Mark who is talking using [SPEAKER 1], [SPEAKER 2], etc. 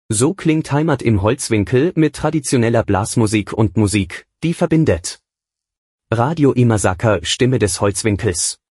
[SPEAKER 1] So klingt Heimat im Holzwinkel mit traditioneller Blasmusik und Musik, die verbindet. Radio Imasaka, Stimme des Holzwinkels.